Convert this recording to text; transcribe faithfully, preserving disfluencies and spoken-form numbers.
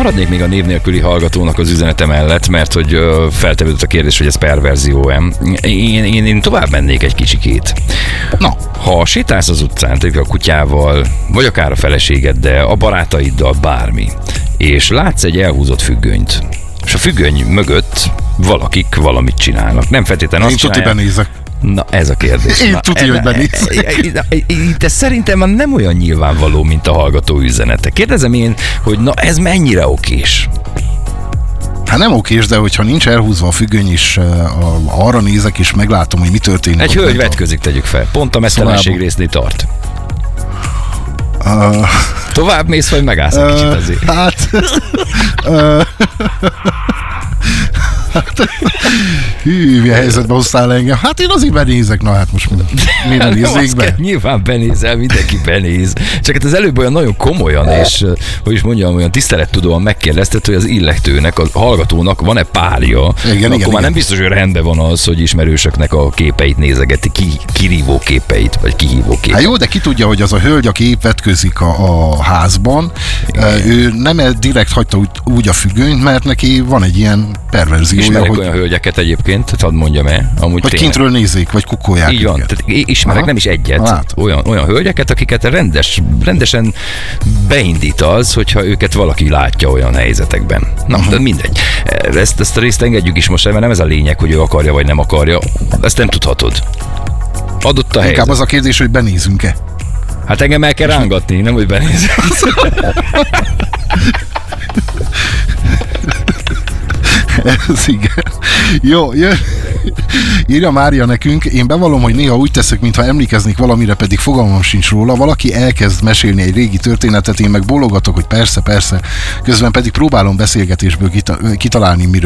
maradnék még a név nélküli hallgatónak az üzenete mellett, mert hogy ö, feltevődött a kérdés, hogy ez perverzió-e. Én, én, én tovább mennék egy kicsikét. Na. Ha sétálsz az utcán, a kutyával, vagy akár a feleségeddel, a barátaiddal, bármi, és látsz egy elhúzott függönyt, és a függöny mögött valakik valamit csinálnak. Nem feltétlenül azt csinálják. Én tuti benézek. Na, ez a kérdés. Én Na, tudja, hogy benéz. De szerintem már nem olyan nyilvánvaló, mint a hallgató üzenete. Kérdezem én, hogy na ez mennyire okés? Hát nem okés, de hogyha nincs elhúzva a függöny is, uh, arra nézek és meglátom, hogy mi történik. Egy hölgy vetközik, tegyük fel. Pont a mesztelenség résznél tart. Uh, Tovább mész, vagy megállsz egy uh, kicsit azért? Hát... uh, Hű, milyen helyzetbe hoztál engem. Hát én azért benézek, na hát most miért nem nézzék be? Nyilván benézel, mindenki benéz. Csak hát az előbb olyan nagyon komolyan, és hogy is mondjam, olyan tisztelettudóan megkérdezted, hogy az illetőnek, a hallgatónak van-e párja. Igen, igen, akkor igen. már nem biztos, hogy rendben van az, hogy ismerősöknek a képeit nézegeti, ki, kirívó képeit, vagy kihívó képeit. Hát jó, de ki tudja, hogy az a hölgy, aki épp vetközik a, a házban, igen. Ő nem direkt hagyta úgy, úgy a függönyt, mert neki van egy ilyen perverziója. Ismerek hogy... olyan hölgyeket egyébként, hadd mondjam el. Amúgy hogy tényleg. Kintről nézzék, vagy kukolják. Így van, tehát ismerek, aha. Nem is egyet. Hát. Olyan, olyan hölgyeket, akiket rendes, rendesen beindít az, hogyha őket valaki látja olyan helyzetekben. Na, uh-huh. De mindegy. Ezt, ezt a részt engedjük is most, mert nem ez a lényeg, hogy ő akarja vagy nem akarja. Ezt nem tudhatod. Adott a helyzet. Inkább az a kérdés, hogy benézünk-e. Hát engem el kell rángatni, nem hogy benézünk. Ez igen. Jó, jön. Írja Mária nekünk, én bevallom, hogy néha úgy teszek, mintha emlékeznék valamire, pedig fogalmam sincs róla. Valaki elkezd mesélni egy régi történetet, én meg bólogatok, hogy persze, persze. Közben pedig próbálom beszélgetésből kita- kitalálni, miről